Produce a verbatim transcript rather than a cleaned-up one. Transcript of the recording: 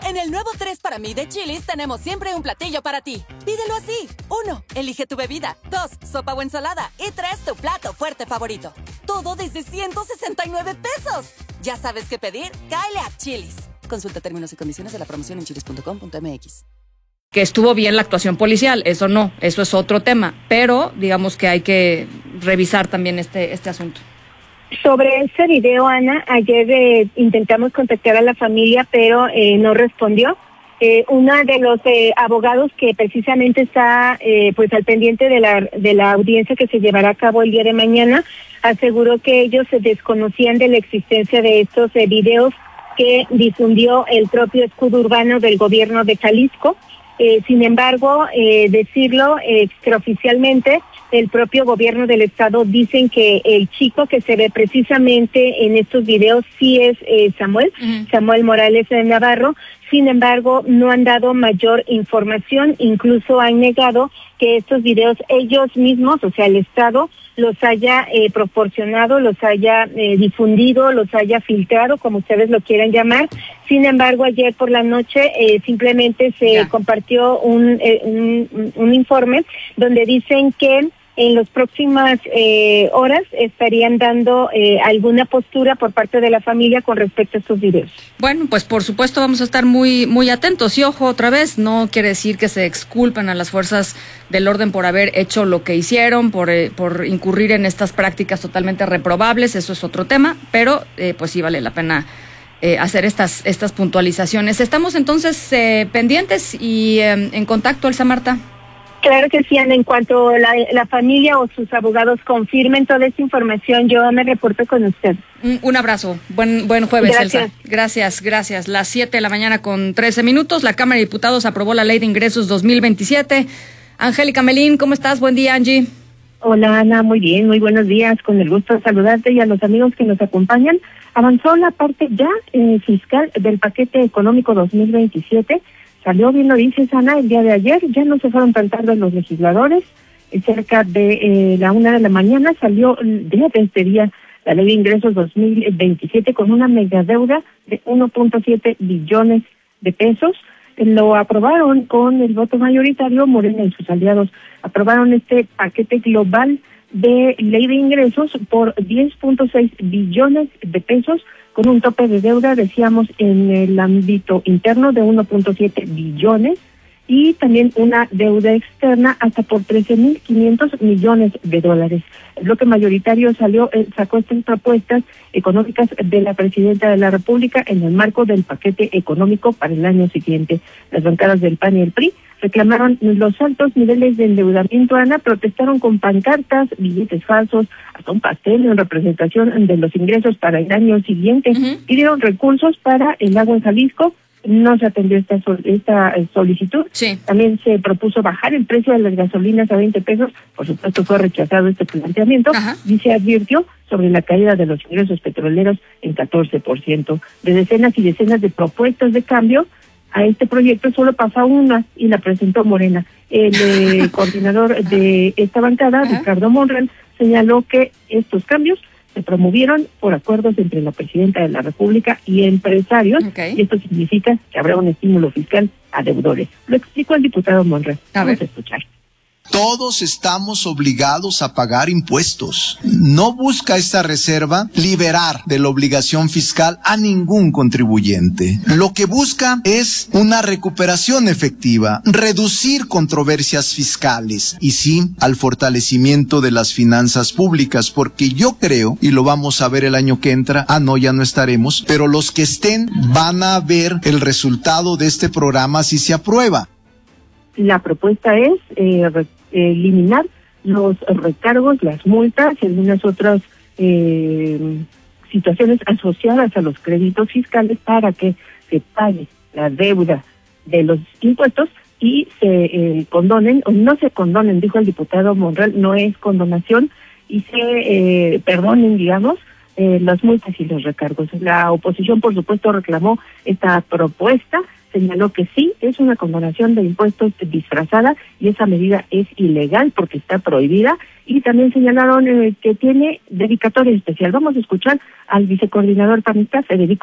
En el nuevo tres para mí de Chili's tenemos siempre un platillo para ti. Pídelo así. Uno, elige tu bebida. Dos, sopa o ensalada. Y tres, tu plato fuerte favorito. Todo desde ciento sesenta y nueve pesos. ¿Ya sabes qué pedir? Cáele a Chili's. Consulta términos y condiciones de la promoción en chilis punto com punto m x. Que estuvo bien la actuación policial, eso no, eso es otro tema, pero digamos que hay que revisar también este, este asunto. Sobre ese video, Ana, ayer eh, intentamos contactar a la familia, pero eh, no respondió. Eh, uno de los eh, abogados que precisamente está eh, pues al pendiente de la, de la audiencia que se llevará a cabo el día de mañana, aseguró que ellos se desconocían de la existencia de estos eh, videos que difundió el propio escudo urbano del gobierno de Jalisco. Eh, sin embargo, eh, decirlo eh, extraoficialmente, el propio gobierno del estado dicen que el chico que se ve precisamente en estos videos sí es eh, Samuel, uh-huh. Samuel Morales de Navarro. Sin embargo, no han dado mayor información, incluso han negado que estos videos ellos mismos, o sea, el Estado, los haya eh, proporcionado, los haya eh, difundido, los haya filtrado, como ustedes lo quieran llamar. Sin embargo, ayer por la noche eh, simplemente se yeah. compartió un, eh, un, un informe donde dicen que en las próximas eh, horas estarían dando eh, alguna postura por parte de la familia con respecto a estos videos. Bueno, pues por supuesto vamos a estar muy muy atentos. Y ojo, otra vez, no quiere decir que se exculpan a las fuerzas del orden por haber hecho lo que hicieron, por, eh, por incurrir en estas prácticas totalmente reprobables, eso es otro tema, pero eh, pues sí vale la pena eh, hacer estas, estas puntualizaciones. Estamos entonces eh, pendientes y eh, en contacto, Elsa Marta. Claro que sí, Ana. En cuanto la, la familia o sus abogados confirmen toda esta información, yo me reporto con usted. Un, un abrazo. Buen buen jueves, gracias. Elsa. Gracias, gracias. Las siete de la mañana con trece minutos. La Cámara de Diputados aprobó la Ley de Ingresos dos mil veintisiete. Angélica Melín, ¿cómo estás? Buen día, Angie. Hola, Ana. Muy bien, muy buenos días. Con el gusto de saludarte y a los amigos que nos acompañan. Avanzó la parte ya eh, fiscal del paquete económico dos mil veintisiete. Salió, bien lo dices, Ana, el día de ayer, ya no se fueron tan tarde los legisladores, cerca de eh, la una de la mañana salió de este día la Ley de Ingresos dos mil veintisiete con una megadeuda de uno punto siete billones de pesos. Lo aprobaron con el voto mayoritario. Morena y sus aliados aprobaron este paquete global de Ley de Ingresos por diez punto seis billones de pesos, con un tope de deuda, decíamos, en el ámbito interno de uno punto siete billones y también una deuda externa hasta por trece mil quinientos millones de dólares. El bloque mayoritario salió, eh, sacó estas propuestas económicas de la presidenta de la República en el marco del paquete económico para el año siguiente. Las bancadas del P A N y el P R I reclamaron los altos niveles de endeudamiento, Ana, protestaron con pancartas, billetes falsos, hasta un pastel en representación de los ingresos para el año siguiente. Uh-huh. Pidieron recursos para el agua en Jalisco. No se atendió esta sol, esta solicitud. Sí. También se propuso bajar el precio de las gasolinas a veinte pesos. Por supuesto fue rechazado este planteamiento. Ajá. Y se advirtió sobre la caída de los ingresos petroleros en catorce por ciento. De decenas y decenas de propuestas de cambio, a este proyecto solo pasó una y la presentó Morena. El eh, coordinador de esta bancada, Ajá. Ricardo Monreal, señaló que estos cambios se promovieron por acuerdos entre la presidenta de la República y empresarios, okay. Y esto significa que habrá un estímulo fiscal a deudores. Lo explicó el diputado Monreal. Vamos a escuchar. Todos estamos obligados a pagar impuestos. No busca esta reserva liberar de la obligación fiscal a ningún contribuyente. Lo que busca es una recuperación efectiva, reducir controversias fiscales y sí al fortalecimiento de las finanzas públicas, porque yo creo, y lo vamos a ver el año que entra, ah no, ya no estaremos, pero los que estén van a ver el resultado de este programa si se aprueba. La propuesta es eh, re- eliminar los recargos, las multas y algunas otras eh, situaciones asociadas a los créditos fiscales para que se pague la deuda de los impuestos y se eh, condonen, o no se condonen, dijo el diputado Monreal, no es condonación, y se eh, perdonen, digamos, eh, las multas y los recargos. La oposición, por supuesto, reclamó esta propuesta, señaló que sí, es una condonación de impuestos disfrazada y esa medida es ilegal porque está prohibida, y también señalaron eh, que tiene dedicatoria especial. Vamos a escuchar al vicecoordinador panista, Federico